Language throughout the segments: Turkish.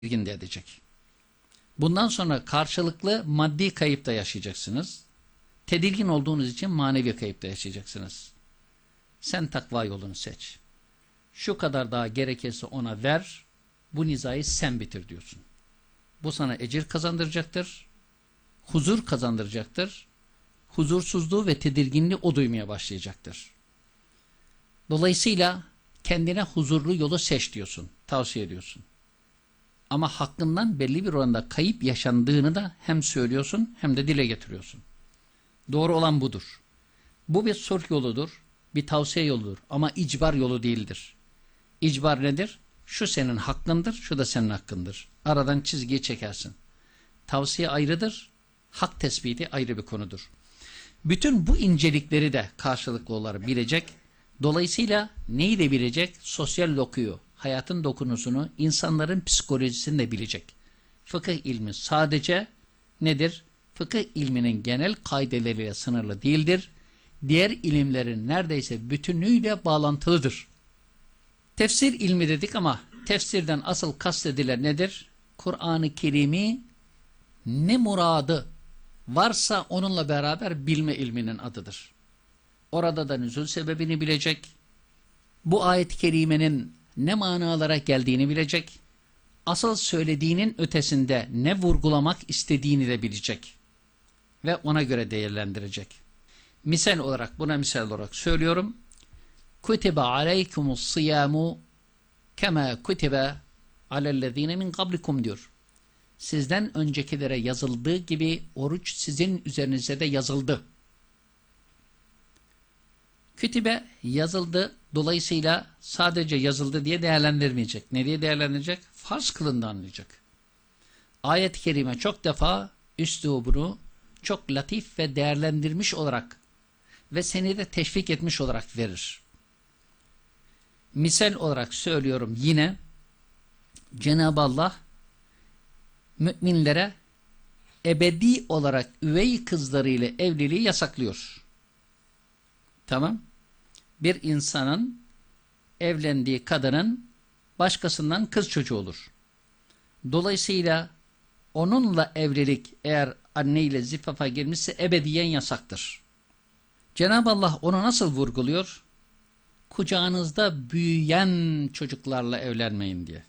tedirgin de edecek. Bundan sonra karşılıklı maddi kayıp da yaşayacaksınız. Tedirgin olduğunuz için manevi kayıp da yaşayacaksınız. Sen takva yolunu seç. Şu kadar daha gerekirse ona ver, bu nizayı sen bitir diyorsun. Bu sana ecir kazandıracaktır, huzur kazandıracaktır, huzursuzluğu ve tedirginliği o duymaya başlayacaktır. Dolayısıyla kendine huzurlu yolu seç diyorsun, tavsiye ediyorsun. Ama hakkından belli bir oranda kayıp yaşandığını da hem söylüyorsun hem de dile getiriyorsun. Doğru olan budur. Bu bir sulh yoludur, bir tavsiye yoludur ama icbar yolu değildir. İcbar nedir? Şu senin hakkındır, şu da senin hakkındır. Aradan çizgiyi çekersin. Tavsiye ayrıdır, hak tespiti ayrı bir konudur. Bütün bu incelikleri de karşılıklı olarak bilecek. Dolayısıyla neyi de bilecek? Sosyal dokuyu, hayatın dokunusunu, insanların psikolojisini de bilecek. Fıkıh ilmi sadece nedir? Fıkıh ilminin genel kaideleriyle sınırlı değildir. Diğer ilimlerin neredeyse bütünüyle bağlantılıdır. Tefsir ilmi dedik ama tefsirden asıl kastedilen nedir? Kur'an-ı Kerim'i ne muradı varsa onunla beraber bilme ilminin adıdır. Orada da nüzul sebebini bilecek, bu ayet-i kerimenin ne manalara geldiğini bilecek, asıl söylediğinin ötesinde ne vurgulamak istediğini de bilecek ve ona göre değerlendirecek. Misal olarak, buna misal olarak söylüyorum. Kutibe aleykumus siyamu kema kutibe alellezine min kablikum diyor. Sizden öncekilere yazıldığı gibi oruç sizin üzerinize de yazıldı. Kütübe yazıldı, dolayısıyla sadece yazıldı diye değerlendirmeyecek. Ne diye değerlendirecek? Farz kılındı anlayacak. Ayet-i kerime çok defa üslubunu çok latif ve değerlendirmiş olarak ve seni de teşvik etmiş olarak verir. Misal olarak söylüyorum yine, Cenab-ı Allah müminlere ebedi olarak üvey kızlarıyla evliliği yasaklıyor. Tamam. Bir insanın evlendiği kadının başkasından kız çocuğu olur. Dolayısıyla onunla evlilik eğer anneyle zifafa girmişse ebediyen yasaktır. Cenab-ı Allah onu nasıl vurguluyor? Kucağınızda büyüyen çocuklarla evlenmeyin diye.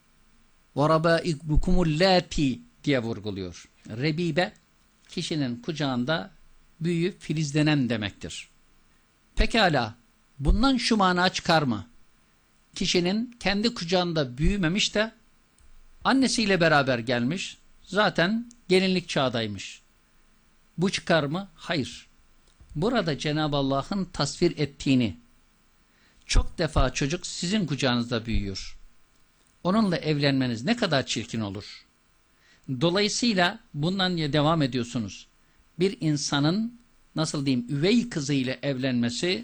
وَرَبَائِكُمُ اللَّاتِي diye vurguluyor. Rebibe, kişinin kucağında büyüyüp filizlenen demektir. Pekala, bundan şu mana çıkar mı? Kişinin kendi kucağında büyümemiş de annesiyle beraber gelmiş, zaten gelinlik çağdaymış. Bu çıkar mı? Hayır. Burada Cenab-ı Allah'ın tasvir ettiğini, çok defa çocuk sizin kucağınızda büyüyor. Onunla evlenmeniz ne kadar çirkin olur. Dolayısıyla bundan diye devam ediyorsunuz. Bir insanın nasıl diyeyim üvey kızıyla evlenmesi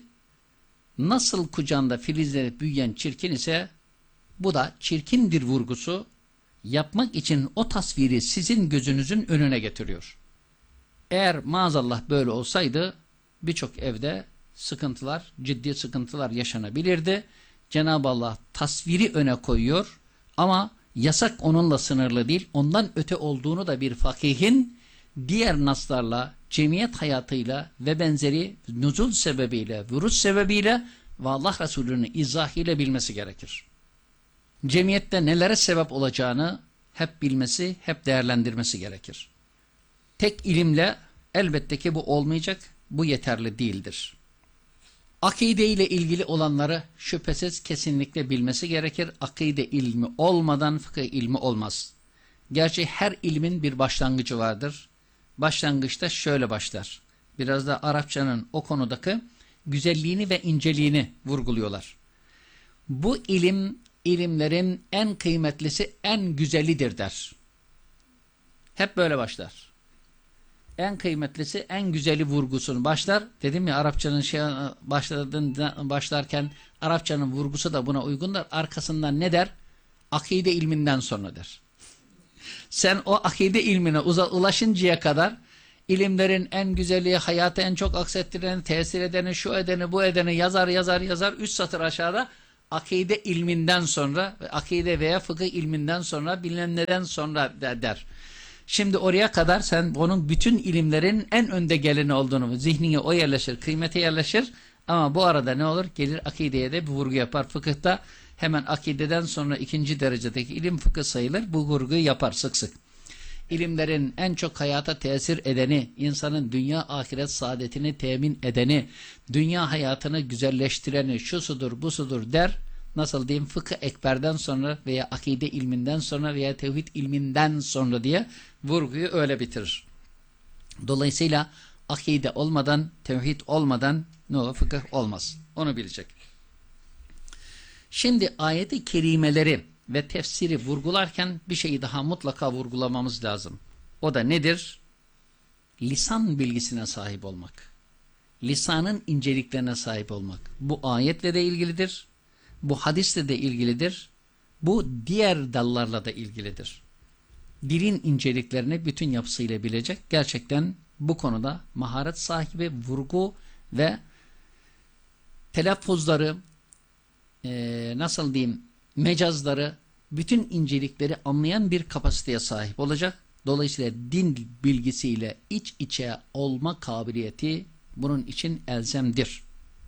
nasıl kucağında filizlenip büyüyen çirkin ise bu da çirkindir vurgusu yapmak için o tasviri sizin gözünüzün önüne getiriyor. Eğer maazallah böyle olsaydı birçok evde sıkıntılar, ciddi sıkıntılar yaşanabilirdi. Cenab-ı Allah tasviri öne koyuyor ama yasak onunla sınırlı değil. Ondan öte olduğunu da bir fakihin diğer naslarla, cemiyet hayatıyla ve benzeri nüzul sebebiyle, vuruş sebebiyle ve Allah Resulü'nün izahıyla bilmesi gerekir. Cemiyette nelere sebep olacağını hep bilmesi, hep değerlendirmesi gerekir. Tek ilimle elbette ki bu olmayacak, bu yeterli değildir. Akide ile ilgili olanları şüphesiz kesinlikle bilmesi gerekir. Akide ilmi olmadan fıkıh ilmi olmaz. Gerçi her ilmin bir başlangıcı vardır. Başlangıçta şöyle başlar. Biraz da Arapçanın o konudaki güzelliğini ve inceliğini vurguluyorlar. Bu ilim, ilimlerin en kıymetlisi, en güzelidir der. Hep böyle başlar. En kıymetlisi, en güzeli vurgusunu başlar. Dedim ya Arapçanın başlarken Arapçanın vurgusu da buna uygundur. Arkasından ne der? Akide ilminden sonra der. Sen o akide ilmine ulaşıncaya kadar ilimlerin en güzeli, hayatı en çok aksettireni, tesir edeni, şu edeni, bu edeni yazar 3 satır aşağıda akide ilminden sonra, akide veya fıkıh ilminden sonra, bilmem neden sonra der. Şimdi oraya kadar sen onun bütün ilimlerin en önde geleni olduğunu, zihnine o yerleşir, kıymete yerleşir. Ama bu arada ne olur? Gelir akideye de bir vurgu yapar. Fıkıhta hemen akideden sonra ikinci derecedeki ilim fıkıh sayılır. Bu vurguyu yapar sık sık. İlimlerin en çok hayata tesir edeni, insanın dünya ahiret saadetini temin edeni, dünya hayatını güzelleştireni, şusudur busudur der. Nasıl diyeyim, fıkıh ekberden sonra veya akide ilminden sonra veya tevhid ilminden sonra diye vurguyu öyle bitirir. Dolayısıyla akide olmadan, tevhid olmadan ne olur? Fıkıh olmaz. Onu bilecek. Şimdi ayet-i kerimeleri ve tefsiri vurgularken bir şeyi daha mutlaka vurgulamamız lazım. O da nedir? Lisan bilgisine sahip olmak. Lisanın inceliklerine sahip olmak. Bu ayetle de ilgilidir. Bu hadisle de ilgilidir. Bu diğer dallarla da ilgilidir. Dilin inceliklerini bütün yapısıyla bilecek. Gerçekten bu konuda maharet sahibi, vurgu ve telaffuzları, nasıl diyeyim, mecazları, bütün incelikleri anlayan bir kapasiteye sahip olacak. Dolayısıyla din bilgisiyle iç içe olma kabiliyeti bunun için elzemdir.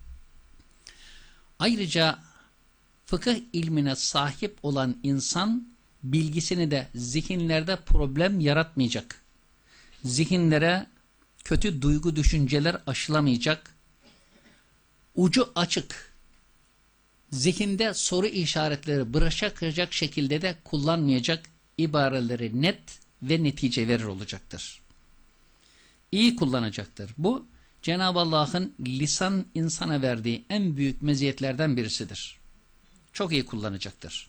Ayrıca fıkıh ilmine sahip olan insan bilgisini de zihinlerde problem yaratmayacak. Zihinlere kötü duygu düşünceler aşılamayacak. Ucu açık, zihinde soru işaretleri bırakacak şekilde de kullanmayacak, ibareleri net ve netice verir olacaktır. İyi kullanacaktır. Bu Cenab-ı Allah'ın lisan insana verdiği en büyük meziyetlerden birisidir. Çok iyi kullanacaktır.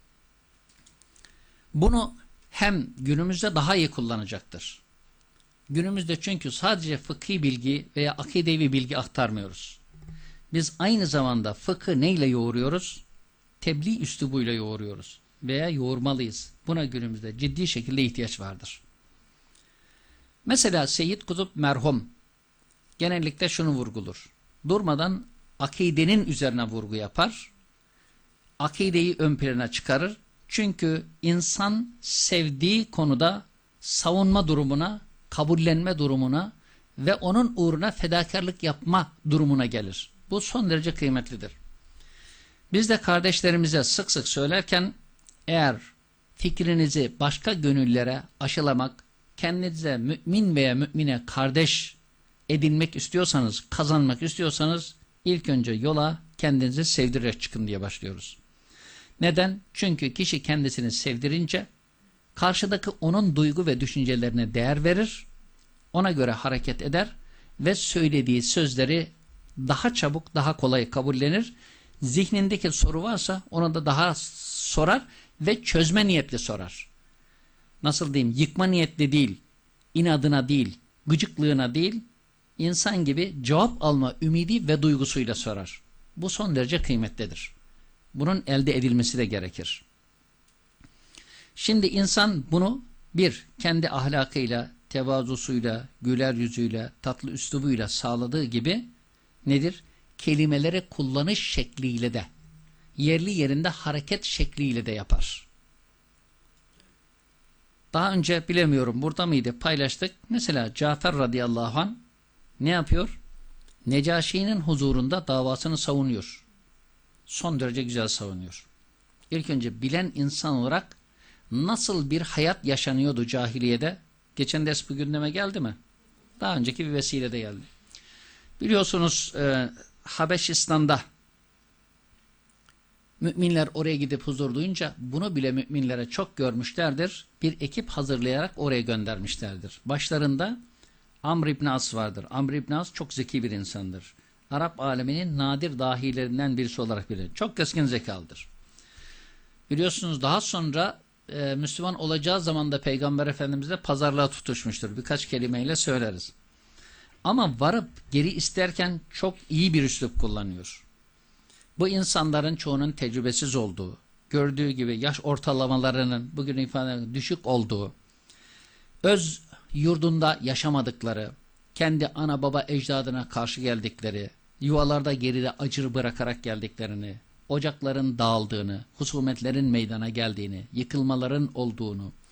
Bunu hem günümüzde daha iyi kullanacaktır. Günümüzde çünkü sadece fıkhi bilgi veya akidevi bilgi aktarmıyoruz. Biz aynı zamanda fıkhı neyle yoğuruyoruz? Tebliğ üslubuyla yoğuruyoruz. Veya yoğurmalıyız. Buna günümüzde ciddi şekilde ihtiyaç vardır. Mesela Seyyid Kutup merhum genellikle şunu vurgulur. Durmadan akidenin üzerine vurgu yapar. Akideyi ön plana çıkarır. Çünkü insan sevdiği konuda savunma durumuna, kabullenme durumuna ve onun uğruna fedakarlık yapma durumuna gelir. Bu son derece kıymetlidir. Biz de kardeşlerimize sık sık söylerken, eğer fikrinizi başka gönüllere aşılamak, kendinize mümin veya mümine kardeş edinmek istiyorsanız, kazanmak istiyorsanız, ilk önce yola kendinizi sevdirerek çıkın diye başlıyoruz. Neden? Çünkü kişi kendisini sevdirince karşıdaki onun duygu ve düşüncelerine değer verir, ona göre hareket eder ve söylediği sözleri daha çabuk, daha kolay kabullenir. Zihnindeki soru varsa onu da daha sorar ve çözme niyetli sorar. Nasıl diyeyim? Yıkma niyetli değil, inadına değil, gıcıklığına değil, insan gibi cevap alma ümidi ve duygusuyla sorar. Bu son derece kıymetlidir. Bunun elde edilmesi de gerekir. Şimdi insan bunu kendi ahlakıyla, tevazusuyla, güler yüzüyle, tatlı üslubuyla sağladığı gibi nedir? Kelimeleri kullanış şekliyle de, yerli yerinde hareket şekliyle de yapar. Daha önce bilemiyorum burada mıydı paylaştık. Mesela Cafer radıyallahu anh ne yapıyor? Necaşi'nin huzurunda davasını savunuyor. Son derece güzel savunuyor. İlk önce bilen insan olarak nasıl bir hayat yaşanıyordu cahiliyede? Geçen ders bu gündeme geldi mi? Daha önceki bir vesilede geldi. Biliyorsunuz Habeşistan'da müminler oraya gidip huzur duyunca bunu bile müminlere çok görmüşlerdir. Bir ekip hazırlayarak oraya göndermişlerdir. Başlarında Amr İbn As vardır. Amr İbn As çok zeki bir insandır. Arap aleminin nadir dahilerinden birisi olarak bilinir. Çok keskin zekalıdır. Biliyorsunuz daha sonra Müslüman olacağı zaman da Peygamber Efendimiz'le pazarlığa tutuşmuştur. Birkaç kelimeyle söyleriz. Ama varıp geri isterken çok iyi bir üslup kullanıyor. Bu insanların çoğunun tecrübesiz olduğu, gördüğü gibi yaş ortalamalarının bugün ifade düşük olduğu, öz yurdunda yaşamadıkları, kendi ana baba ecdadına karşı geldikleri, yuvalarda geride acır bırakarak geldiklerini, ocakların dağıldığını, husumetlerin meydana geldiğini, yıkılmaların olduğunu,